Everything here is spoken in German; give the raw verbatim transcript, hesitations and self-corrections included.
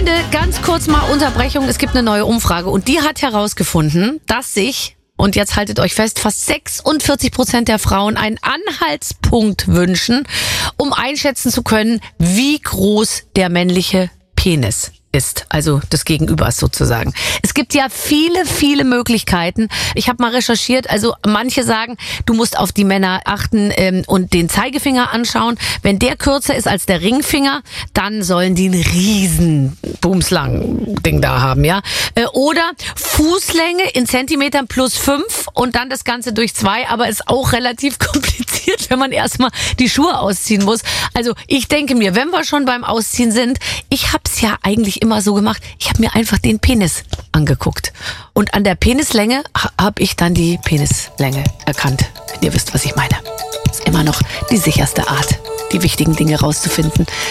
Freunde, ganz kurz mal Unterbrechung. Es gibt eine neue Umfrage und die hat herausgefunden, dass sich, und jetzt haltet euch fest, fast sechsundvierzig Prozent der Frauen einen Anhaltspunkt wünschen, um einschätzen zu können, wie groß der männliche Penis ist, also des Gegenübers sozusagen. Es gibt ja viele, viele Möglichkeiten. Ich habe mal recherchiert, also manche sagen, du musst auf die Männer achten ähm, und den Zeigefinger anschauen. Wenn der kürzer ist als der Ringfinger, dann sollen die einen riesen bumslang Ding da haben, ja. Äh, oder Fußlänge in Zentimetern plus fünf und dann das Ganze durch zwei, aber ist auch relativ kompliziert, wenn man erstmal die Schuhe ausziehen muss. Also ich denke mir, wenn wir schon beim Ausziehen sind, ich hab's ja eigentlich immer so gemacht, ich habe mir einfach den Penis angeguckt. Und an der Penislänge habe ich dann die Penislänge erkannt. Wenn ihr wisst, was ich meine. Ist immer noch die sicherste Art, die wichtigen Dinge rauszufinden.